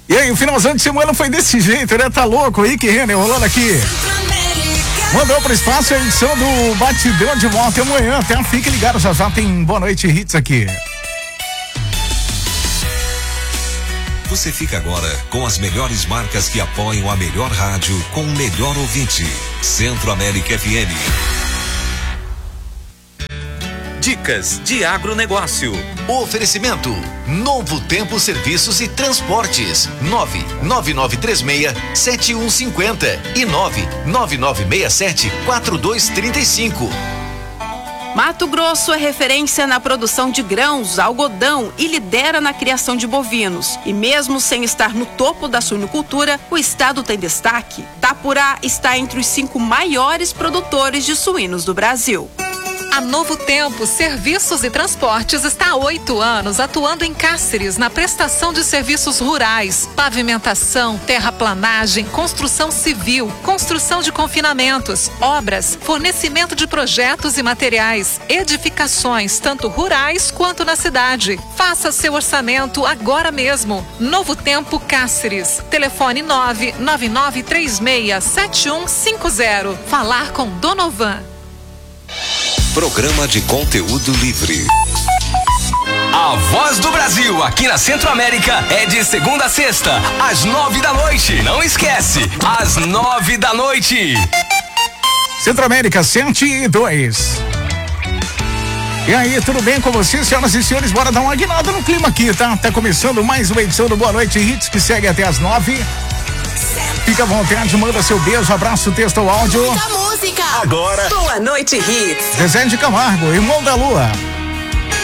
E aí, o finalzão de semana foi desse jeito, né? Tá louco aí, que Renner rolando aqui. Mandou pro espaço a edição do Batidão de Volta amanhã. Até fique ligado, já tem Boa Noite Hits aqui. Você fica agora com as melhores marcas que apoiam a melhor rádio com o melhor ouvinte. Centro América FM. Dicas de agronegócio. Oferecimento: Novo Tempo Serviços e Transportes. 99936-7150 e 99967-4235. Mato Grosso é referência na produção de grãos, algodão e lidera na criação de bovinos. E mesmo sem estar no topo da suinocultura, o estado tem destaque. Tapurá está entre os 5 maiores produtores de suínos do Brasil. A Novo Tempo Serviços e Transportes está há 8 anos atuando em Cáceres na prestação de serviços rurais, pavimentação, terraplanagem, construção civil, construção de confinamentos, obras, fornecimento de projetos e materiais, edificações, tanto rurais quanto na cidade. Faça seu orçamento agora mesmo. Novo Tempo Cáceres. Telefone 999367150. Falar com Donovan. Programa de conteúdo livre. A Voz do Brasil, aqui na Centro América, é de segunda a sexta, às 9 da noite. Não esquece, às 9 da noite. Centro América 102. E aí, tudo bem com vocês, senhoras e senhores? Bora dar uma guinada no clima aqui, tá? Tá começando mais uma edição do Boa Noite Hits, que segue até às 9. Fica à vontade, manda seu beijo, abraço, texto ou áudio. Muita música. Agora. Boa Noite Hits. Zezé de Camargo, irmão da Lua.